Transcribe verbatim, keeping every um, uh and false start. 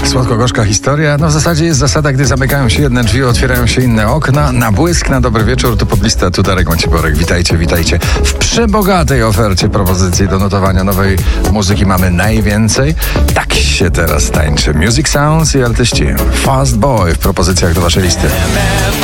Słodko-gorzka historia. No w zasadzie jest zasada, gdy zamykają się jedne drzwi, otwierają się inne okna. Na błysk, na dobry wieczór, tu podlista, tu Darek Maciejborek. Witajcie, witajcie. W przebogatej ofercie propozycji do notowania nowej muzyki mamy najwięcej. Tak się teraz tańczy. Music Sounds i artyści Fast Boy w propozycjach do waszej listy.